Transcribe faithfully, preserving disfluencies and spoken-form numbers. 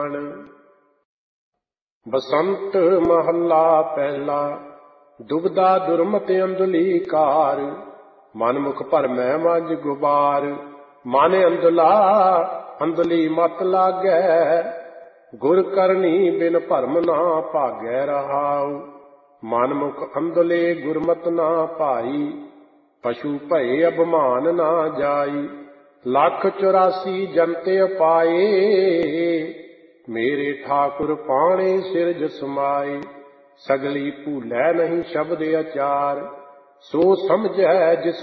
ਬਸੰਤ ਮਹੱਲਾ ਪਹਿਲਾ। ਦੁਬਦਾ ਦੁਰਮਤਿ ਅੰਧਲੀ ਕਾਰ, ਮਨ ਮੁਖ ਭਰਮੈ ਮਜ ਗੁਬਾਰ। ਮਨ ਅੰਧਲਾ ਅੰਧਲੀ ਮਤ ਲਾਗੈ, ਗੁਰ ਕਰਨੀ ਬਿਨ ਭਰਮ ਨਾ ਭਾਗੈ ਰਹਾਉ। ਮਨ ਮੁਖ ਅੰਧਲੇ ਗੁਰਮਤਿ ਨਾ ਭਾਈ, ਪਸ਼ੂ ਭਏ ਅਭਿਮਾਨ ਨਾ ਜਾਈ। ਲੱਖ ਚੁਰਾਸੀ ਜੰਤਿ ਪਾਏ, ਮੇਰੇ ਠਾਕੁਰ ਪਾਣੇ ਸਿਰਜ ਸਮਾਏ। ਸਗਲੀ ਭੂਲੈ ਨਹੀਂ ਸ਼ਬਦ ਅਚਾਰ, ਸੋ ਸਮਝੈ ਜਿਸ